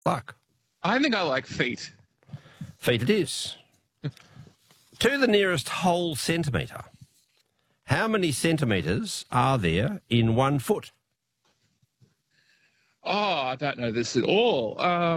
Luck. I think I like feet. Feet it is. To the nearest whole centimetre, how many centimetres are there in 1 foot? Oh, I don't know this at all.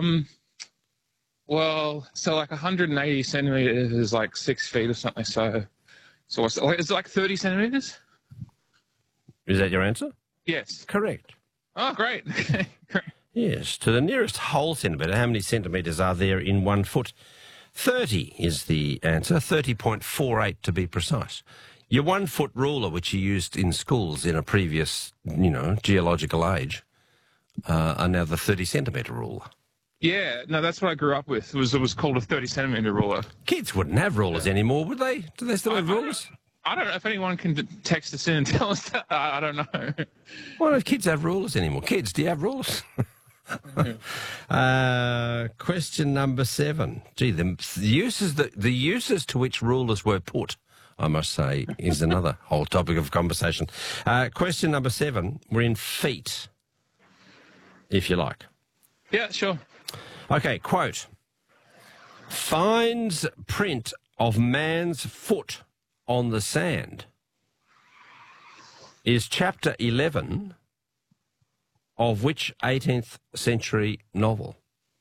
Well, so like 180 centimeters is like 6 feet or something. So what's is it like 30 centimeters? Is that your answer? Yes. Correct. Oh, great. Great. Yes. To the nearest whole centimetre, how many centimetres are there in 1 foot? 30 is the answer, 30.48 to be precise. Your 1 foot ruler, which you used in schools in a previous, geological age, are now the 30 centimetre ruler. Yeah, no, that's what I grew up with. It was called a 30 centimeter ruler. Kids wouldn't have rulers anymore, would they? Do they still have rulers? I don't know if anyone can text us in and tell us that. I don't know. Why don't kids have rulers anymore? Kids, do you have rulers? Question number 7. Gee, the uses to which rulers were put, I must say, is another whole topic of conversation. Question number 7. We're in feet, if you like. Yeah, sure. Okay, quote. Finds print of man's foot on the sand is chapter 11 of which 18th century novel?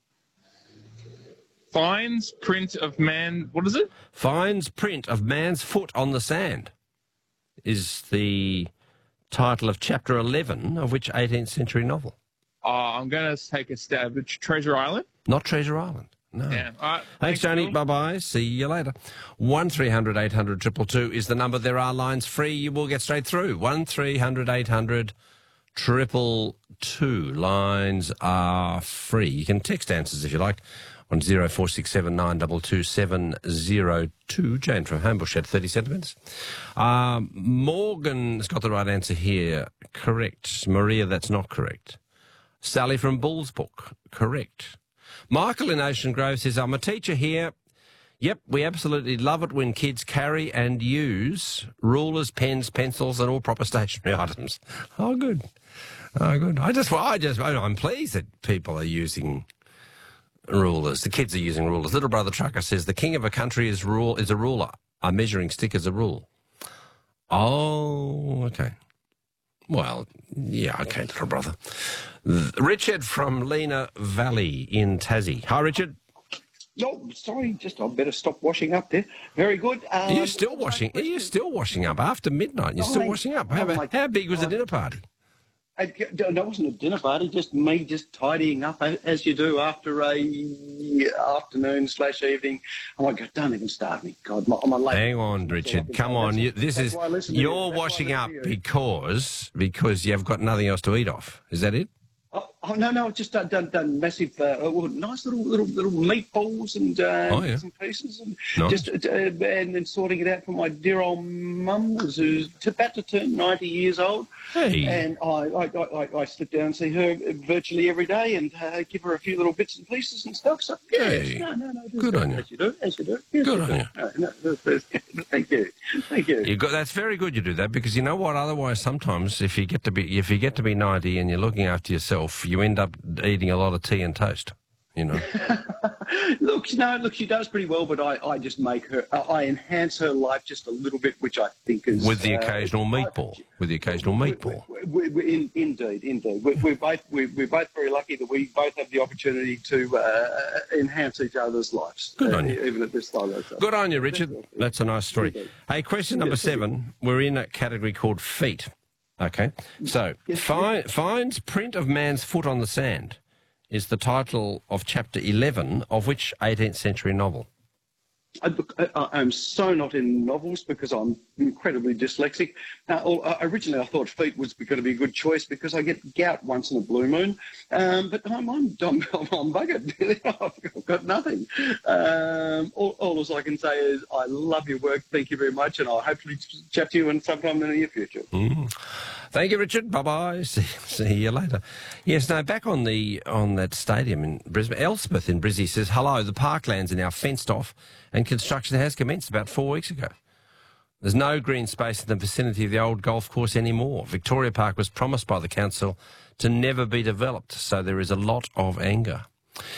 Finds print of man... What is it? Finds print of man's foot on the sand is the title of chapter 11 of which 18th century novel? I'm going to take a stab at Treasure Island. Not Treasure Island. No. Yeah. All right. Thanks, Johnny. Bye-bye. See you later. 1300 800 222 is the number. There are lines free. You will get straight through. 1300 800 222. Lines are free. You can text answers if you like on 0467 922 702. Jane from Homebush had 30 centimetres. Morgan's got the right answer here. Correct. Maria, that's not correct. Sally from Bullsbrook, correct. Michael in Ocean Grove says, I'm a teacher here. Yep, we absolutely love it when kids carry and use rulers, pens, pencils and all proper stationery items. Oh, good. Oh, good. I'm pleased that people are using rulers. The kids are using rulers. Little Brother Trucker says, the king of a country is a ruler. A measuring stick is a rule. Oh, okay. Well, yeah, okay, little brother. Richard from Lena Valley in Tassie. Hi, Richard. No, sorry, I better stop washing up there. Very good. Are you still washing? Are you still washing up after midnight? You're still washing up. How big was the dinner party? That wasn't a dinner party, just me tidying up as you do after a afternoon/evening. I'm like, don't even start me. God, I'm late. Hang on, Richard. Come on. You're washing up because you've got nothing else to eat off. Is that it? Oh no! Just done massive, nice little meatballs and bits and pieces, and nice. And then sorting it out for my dear old mum, who's about to turn 90 years old. Hey. And I slip down and see her virtually every day, and give her a few little bits and pieces and stuff. So yeah, hey. No. Good on you. As you do. Yes, good on you. Thank you. That's very good. You do that because you know what? Otherwise, sometimes if you get to be 90 and you're looking after yourself, you end up eating a lot of tea and toast, Look, she does pretty well, but I just make her, I enhance her life just a little bit, which I think is... With the occasional meatball. Indeed. We're both very lucky that we both have the opportunity to enhance each other's lives. Good on you. Even at this time. Good on you, Richard. That's a nice story. Indeed. Hey, question number 7. We're in a category called feet. Okay, so finds print of man's foot on the sand is the title of chapter 11 of which 18th century novel? I'm so not in novels because I'm incredibly dyslexic. Originally, I thought feet was going to be a good choice because I get gout once in a blue moon. But I'm buggered. I've got nothing. All I can say is I love your work. Thank you very much, and I'll hopefully chat to you sometime in the near future. Thank you, Richard. Bye-bye. See you later. Yes, no, back on that stadium in Brisbane, Elspeth in Brizzy says, hello, the parklands are now fenced off and construction has commenced about 4 weeks ago. There's no green space in the vicinity of the old golf course anymore. Victoria Park was promised by the council to never be developed, so there is a lot of anger.